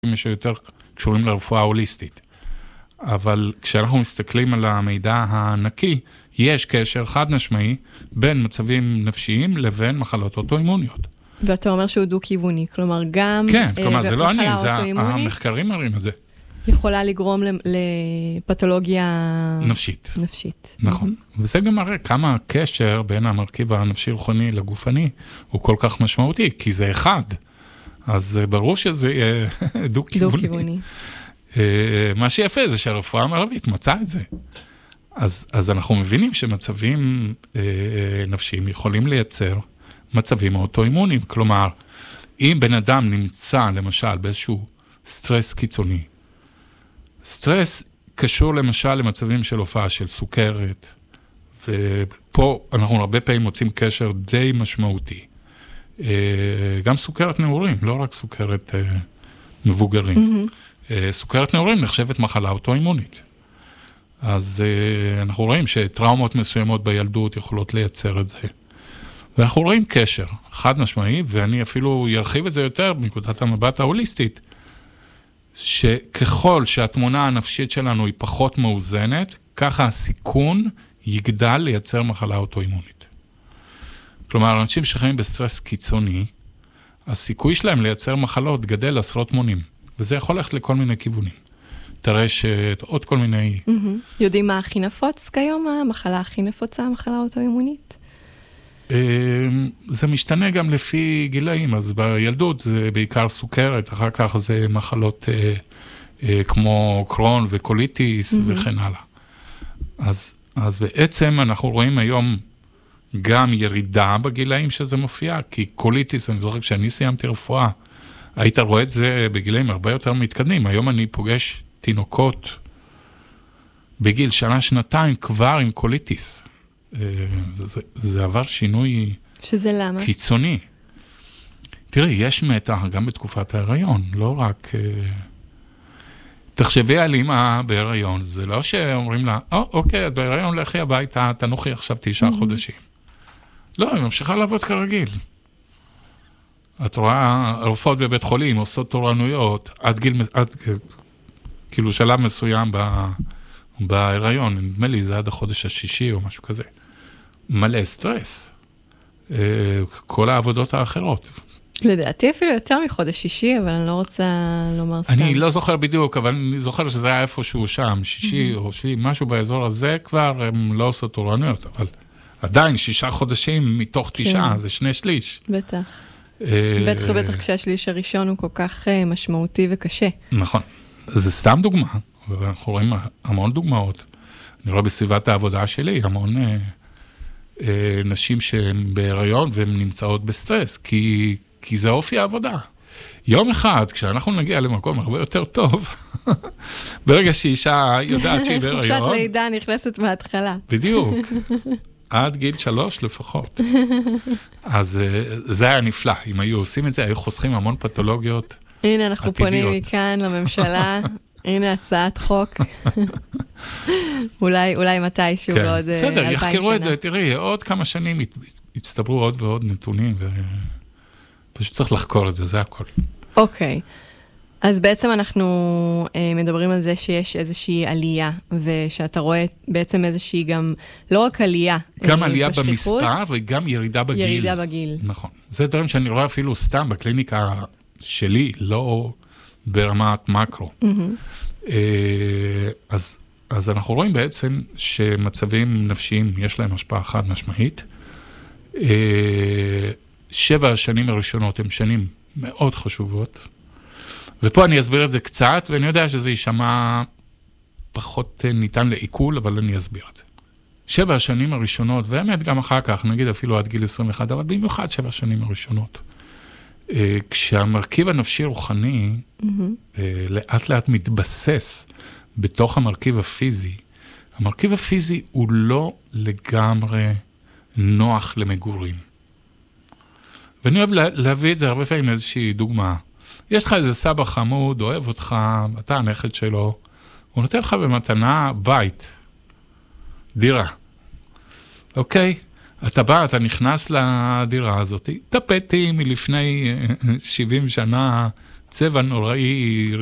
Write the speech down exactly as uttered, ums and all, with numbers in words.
שיותר קשורים לרפואה הוליסטית. אבל כשאנחנו מסתכלים על המידע הנקי, יש קשר חד משמעי בין מצבים נפשיים לבין מחלות אוטואימוניות. ואתה אומר שהוא דו-כיווני, כלומר גם... כן, כלומר זה לא אני, זה אוטואימונית המחקרים מראים את זה. יכולה לגרום לפתולוגיה... נפשית. נפשית. נכון. וזה גם מראה כמה הקשר בין המרכיב הנפשי-רוחני לגופני הוא כל כך משמעותי, כי זה אחד. אז ברור שזה יהיה דו-כיווני. דו-כיווני. מה שיפה זה שהרפואה המערבית מצאה את זה. אז, אז אנחנו מבינים שמצבים אה, נפשיים יכולים לייצר מצבים אוטואימוניים. כלומר, אם בן אדם נמצא למשל באיזשהו סטרס קיצוני, סטרס קשור למשל למצבים של הופעה של סוכרת, ופה אנחנו הרבה פעמים מוצאים קשר די משמעותי. אה, גם סוכרת נעורים, לא רק סוכרת אה, מבוגרים. Mm-hmm. אה, סוכרת נעורים נחשבת מחלה אוטואימונית. אז uh, אנחנו רואים שטראומות מסוימות בילדות יכולות לייצר את זה. ואנחנו רואים קשר חד משמעי, ואני אפילו ירחיב את זה יותר בנקודת המבט ההוליסטית, שככל שהתמונה הנפשית שלנו היא פחות מאוזנת, ככה הסיכון יגדל לייצר מחלה אוטואימונית. כלומר, אנשים שחיים בסטרס קיצוני, הסיכוי שלהם לייצר מחלות גדל עשרות מונים, וזה יכול ללכת לכל מיני כיוונים. תרשת, עוד כל מיני... יודעים מה הכי נפוץ כיום? המחלה הכי נפוצה, המחלה האוטואימונית? זה משתנה גם לפי גילאים, אז בילדות זה בעיקר סוכרת, אחר כך זה מחלות כמו קרון וקוליטיס וכן הלאה. אז, אז בעצם אנחנו רואים היום גם ירידה בגילאים שזה מופיע, כי קוליטיס, אני זוכר כשאני סיימתי רפואה, היית רואה את זה בגילאים הרבה יותר מתקדמים. היום אני פוגש תינוקות בגיל שנה, שנתיים, כבר עם קוליטיס. זה, זה, זה עבר שינוי שזה למה? קיצוני. תראי, יש מתח גם בתקופת ההיריון, לא רק... תחשבי על אמא בהיריון, זה לא שאומרים לה, או, אוקיי, את בהיריון, לכי הביתה, תנוחי עכשיו תשעה חודשים. לא, היא ממשיכה לעבוד כרגיל. את רואה, רופאות בבית חולים עושות תורנויות, עד גיל, עד, כאילו שלב מסוים ב, בהיריון, נדמה לי, זה עד החודש השישי או משהו כזה. מלא סטרס. כל העבודות האחרות. לדעתי אפילו יותר מחודש שישי, אבל אני לא רוצה לומר סתם. אני לא זוכר בדיוק, אבל אני זוכר שזה היה איפשהו שם, שישי או שביעי, משהו באזור הזה כבר, הם לא עושות תורנויות, אבל עדיין שישה חודשים מתוך תשעה, זה שני שליש. בטח. בטח ובטח כשהשליש הראשון הוא כל כך משמעותי וקשה. נכון. זה סתם דוגמה, ואנחנו רואים המון דוגמאות. אני רואה בסביבת העבודה שלי המון נשים שהן בהיריון והן נמצאות בסטרס, כי, כי זה אופי העבודה. יום אחד, כשאנחנו נגיע למקום הרבה יותר טוב, ברגע שאישה יודעת שהיא בהיריון... חופשת לידה נכנסת מההתחלה. בדיוק. עד גיל שלוש לפחות. אז זה היה נפלא. אם היו עושים את זה, היו חוסכים המון פתולוגיות עתידיות. הנה, אנחנו פונים מכאן לממשלה. הנה הצעת חוק. אולי, אולי מתישהו בעוד אלפיים שנה. בסדר, יחקרו את זה. תראי, עוד כמה שנים יצטברו עוד ועוד נתונים, ופשוט צריך לחקור את זה, זה הכל. אוקיי. אז בעצם אנחנו אה, מדברים על זה שיש איזושהי עלייה, ושאתה רואה בעצם איזושהי גם, לא רק עלייה גם אה, עלייה בשליחות, במספר וגם ירידה בגיל. ירידה בגיל. נכון. זה דברים שאני רואה אפילו סתם בקליניקה שלי, לא ברמת מקרו. Mm-hmm. אה, אז, אז אנחנו רואים בעצם שמצבים נפשיים יש להם השפעה חד משמעית. אה, שבע השנים הראשונות הן שנים מאוד חשובות, ופה אני אסביר את זה קצת, ואני יודע שזה יישמע פחות ניתן לעיכול, אבל אני אסביר את זה. שבע השנים הראשונות, והאמת גם אחר כך, נגיד אפילו עד גיל עשרים ואחת, אבל במיוחד שבע השנים הראשונות. כשהמרכיב הנפשי-רוחני mm-hmm. לאט לאט מתבסס בתוך המרכיב הפיזי, המרכיב הפיזי הוא לא לגמרי נוח למגורים. ואני אוהב להביא את זה הרבה פעמים איזושהי דוגמה. יש לך איזה סבא חמוד, אוהב אותך, אתה הנכד שלו, הוא נותן לך במתנה בית, דירה. אוקיי? אתה בא, אתה נכנס לדירה הזאת, טפטי מלפני שבעים שנה, צבע נוראי,